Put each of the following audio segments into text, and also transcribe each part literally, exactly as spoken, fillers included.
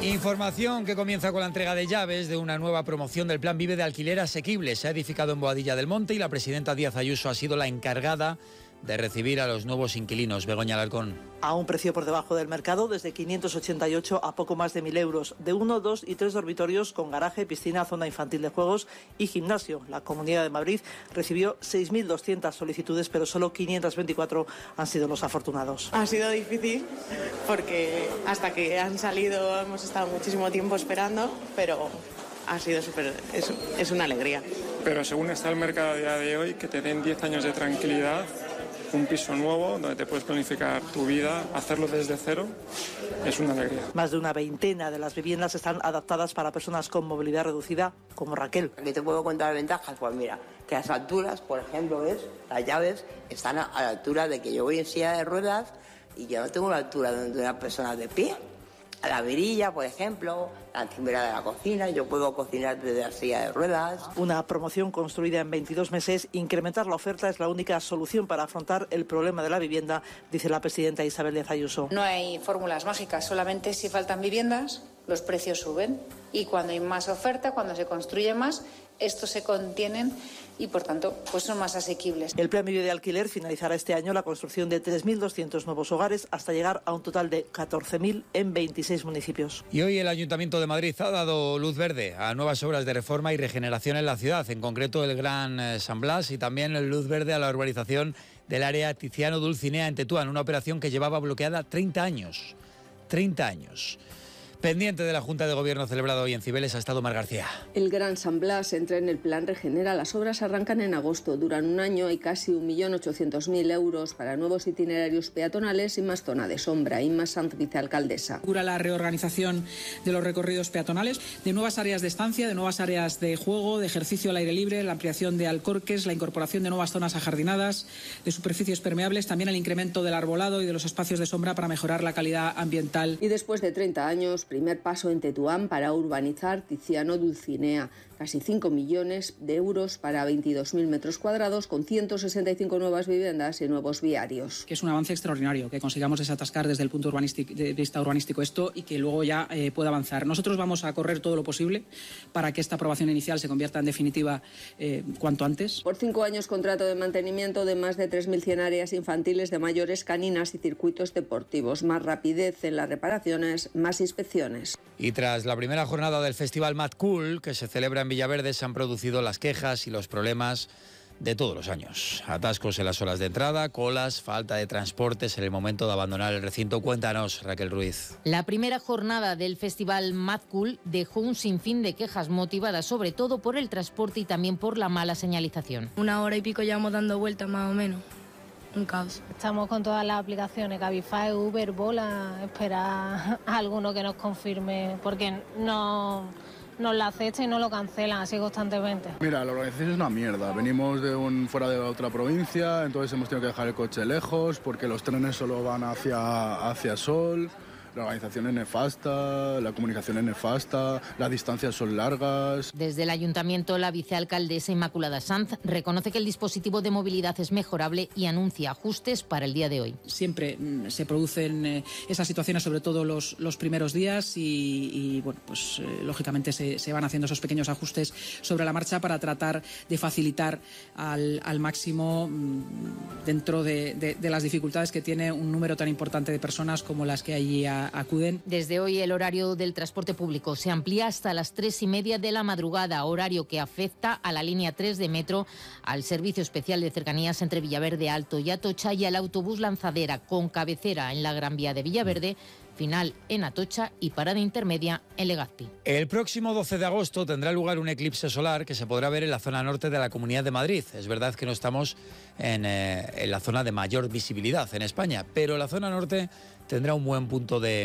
Información que comienza con la entrega de llaves de una nueva promoción del Plan Vive de alquiler asequible. Se ha edificado en Boadilla del Monte y la presidenta Díaz Ayuso ha sido la encargada de recibir a los nuevos inquilinos. Begoña Alarcón. A un precio por debajo del mercado, desde quinientos ochenta y ocho a poco más de mil euros, de uno, dos y tres dormitorios con garaje, piscina, zona infantil de juegos y gimnasio. La Comunidad de Madrid recibió seis mil doscientas solicitudes, pero solo quinientos veinticuatro han sido los afortunados. Ha sido difícil porque hasta que han salido hemos estado muchísimo tiempo esperando, pero ha sido súper, es, es una alegría. Pero según está el mercado a día de hoy, que te den diez años de tranquilidad, un piso nuevo donde te puedes planificar tu vida, hacerlo desde cero, es una alegría. Más de una veintena de las viviendas están adaptadas para personas con movilidad reducida, como Raquel. ¿Qué te puedo contar ventajas? Pues mira, que las alturas, por ejemplo, ves, las llaves están a la altura de que yo voy en silla de ruedas y yo no tengo la altura de una persona de pie. A la virilla, por ejemplo, la encimera de la cocina, yo puedo cocinar desde la silla de ruedas. Una promoción construida en veintidós meses, incrementar la oferta es la única solución para afrontar el problema de la vivienda, dice la presidenta Isabel Díaz Ayuso. No hay fórmulas mágicas, solamente si faltan viviendas, los precios suben. Y cuando hay más oferta, cuando se construye más, estos se contienen y, por tanto, pues son más asequibles. El Plan Vive de alquiler finalizará este año la construcción de tres mil doscientos nuevos hogares hasta llegar a un total de catorce mil en veintiséis municipios. Y hoy el Ayuntamiento de Madrid ha dado luz verde a nuevas obras de reforma y regeneración en la ciudad, en concreto el Gran San Blas, y también el luz verde a la urbanización del área Tiziano Dulcinea en Tetuán, una operación que llevaba bloqueada treinta años. treinta años. Pendiente de la Junta de Gobierno celebrada hoy en Cibeles ha estado Mar García. El Gran San Blas entra en el plan Regenera. Las obras arrancan en agosto, duran un año y casi un millón ochocientos mil euros para nuevos itinerarios peatonales y más zona de sombra. Inma Sanz, vicealcaldesa. Procura la reorganización de los recorridos peatonales, de nuevas áreas de estancia, de nuevas áreas de juego, de ejercicio al aire libre, la ampliación de alcorques, la incorporación de nuevas zonas ajardinadas, de superficies permeables, también el incremento del arbolado y de los espacios de sombra para mejorar la calidad ambiental. Y después de treinta años, primer paso en Tetuán para urbanizar Tiziano Dulcinea. Casi cinco millones de euros para veintidós mil metros cuadrados con ciento sesenta y cinco nuevas viviendas y nuevos viarios. Que es un avance extraordinario, que consigamos desatascar desde el punto urbanístico, de vista urbanístico esto y que luego ya eh, pueda avanzar. Nosotros vamos a correr todo lo posible para que esta aprobación inicial se convierta en definitiva eh, cuanto antes. Por cinco años contrato de mantenimiento de más de tres mil cien áreas infantiles de mayores caninas y circuitos deportivos. Más rapidez en las reparaciones, más inspecciones. Y tras la primera jornada del Festival Mad Cool, que se celebra en Villaverde, se han producido las quejas y los problemas de todos los años. Atascos en las horas de entrada, colas, falta de transportes en el momento de abandonar el recinto. Cuéntanos, Raquel Ruiz. La primera jornada del Festival Mad Cool dejó un sinfín de quejas motivadas sobre todo por el transporte y también por la mala señalización. Una hora y pico llevamos dando vueltas más o menos. Un caos. Estamos con todas las aplicaciones, Cabify, Uber, Bola, esperar a alguno que nos confirme, porque no nos la aceptan y no lo cancelan así constantemente. Mira, la organización es una mierda. Venimos de un fuera de otra provincia, entonces hemos tenido que dejar el coche lejos porque los trenes solo van hacia, hacia Sol. La organización es nefasta, la comunicación es nefasta, las distancias son largas. Desde el Ayuntamiento, la vicealcaldesa Inmaculada Sanz reconoce que el dispositivo de movilidad es mejorable y anuncia ajustes para el día de hoy. Siempre mm, se producen eh, esas situaciones, sobre todo los, los primeros días y, y bueno, pues eh, lógicamente se, se van haciendo esos pequeños ajustes sobre la marcha para tratar de facilitar al, al máximo mm, dentro de, de, de las dificultades que tiene un número tan importante de personas como las que allí ha acuden. Desde hoy el horario del transporte público se amplía hasta las tres y media de la madrugada, horario que afecta a la línea tres de metro, al servicio especial de cercanías entre Villaverde Alto y Atocha y al autobús Lanzadera con cabecera en la Gran Vía de Villaverde, final en Atocha y parada intermedia en Legazpi. El próximo doce de agosto tendrá lugar un eclipse solar que se podrá ver en la zona norte de la Comunidad de Madrid. Es verdad que no estamos en, eh, en la zona de mayor visibilidad en España, pero la zona norte tendrá un buen punto de,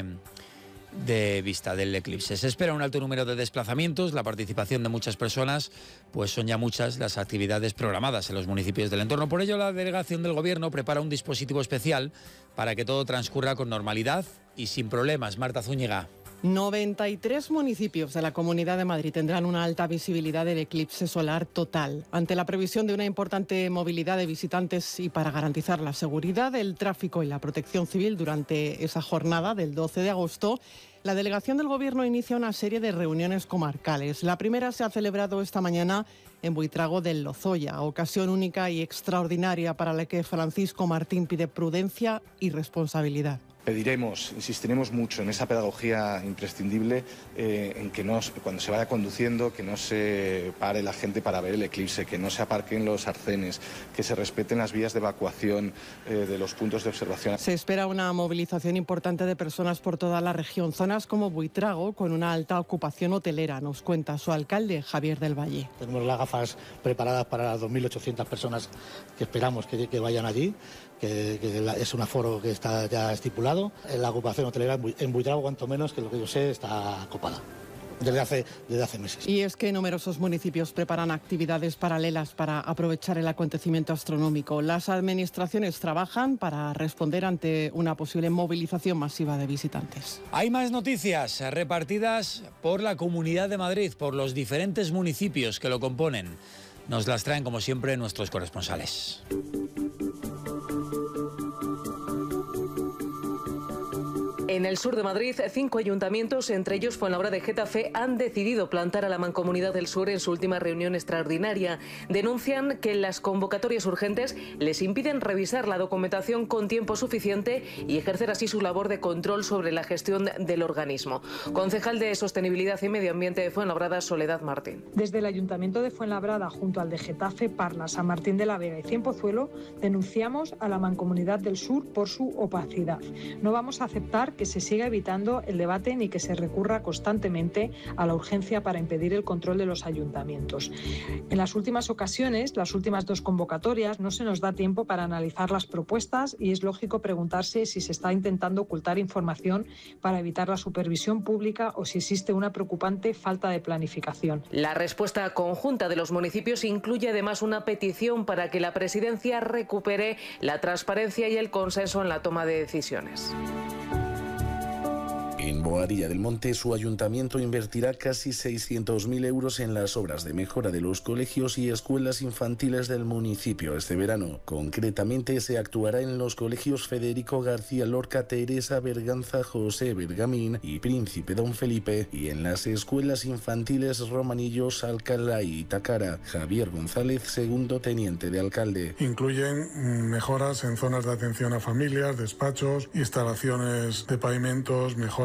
de vista del eclipse. Se espera un alto número de desplazamientos, la participación de muchas personas, pues son ya muchas las actividades programadas en los municipios del entorno. Por ello, la delegación del Gobierno prepara un dispositivo especial para que todo transcurra con normalidad y sin problemas. Marta Zúñiga. noventa y tres municipios de la Comunidad de Madrid tendrán una alta visibilidad del eclipse solar total. Ante la previsión de una importante movilidad de visitantes y para garantizar la seguridad, el tráfico y la protección civil durante esa jornada del doce de agosto, la delegación del Gobierno inicia una serie de reuniones comarcales. La primera se ha celebrado esta mañana en Buitrago del Lozoya, ocasión única y extraordinaria para la que Francisco Martín pide prudencia y responsabilidad. Pediremos, insistiremos mucho en esa pedagogía imprescindible, eh, en que no, cuando se vaya conduciendo, que no se pare la gente para ver el eclipse, que no se aparquen los arcenes, que se respeten las vías de evacuación eh, de los puntos de observación. Se espera una movilización importante de personas por toda la región, zonas como Buitrago, con una alta ocupación hotelera, nos cuenta su alcalde, Javier del Valle. Tenemos las gafas preparadas para las dos mil ochocientas personas que esperamos que, que vayan allí, que, que es un aforo que está ya estipulado. La ocupación hotelera en Buitrago, cuanto menos, que lo que yo sé, está copada desde hace, desde hace meses. Y es que numerosos municipios preparan actividades paralelas para aprovechar el acontecimiento astronómico. Las administraciones trabajan para responder ante una posible movilización masiva de visitantes. Hay más noticias repartidas por la Comunidad de Madrid, por los diferentes municipios que lo componen. Nos las traen, como siempre, nuestros corresponsales. En el sur de Madrid, cinco ayuntamientos, entre ellos Fuenlabrada de Getafe, han decidido plantar a la Mancomunidad del Sur en su última reunión extraordinaria. Denuncian que las convocatorias urgentes les impiden revisar la documentación con tiempo suficiente y ejercer así su labor de control sobre la gestión del organismo. Concejal de Sostenibilidad y Medio Ambiente de Fuenlabrada, Soledad Martín. Desde el Ayuntamiento de Fuenlabrada, junto al de Getafe, Parla, San Martín de la Vega y Cienpozuelo, denunciamos a la Mancomunidad del Sur por su opacidad. No vamos a aceptar que se siga evitando el debate ni que se recurra constantemente a la urgencia para impedir el control de los ayuntamientos. En las últimas ocasiones, las últimas dos convocatorias, no se nos da tiempo para analizar las propuestas y es lógico preguntarse si se está intentando ocultar información para evitar la supervisión pública o si existe una preocupante falta de planificación. La respuesta conjunta de los municipios incluye además una petición para que la Presidencia recupere la transparencia y el consenso en la toma de decisiones. En Boadilla del Monte, su ayuntamiento invertirá casi seiscientos mil euros en las obras de mejora de los colegios y escuelas infantiles del municipio este verano. Concretamente, se actuará en los colegios Federico García Lorca, Teresa Berganza, José Bergamín y Príncipe Don Felipe, y en las escuelas infantiles Romanillos, Alcalá y Itacara. Javier González, segundo teniente de alcalde. Incluyen mejoras en zonas de atención a familias, despachos, instalaciones de pavimentos, mejoras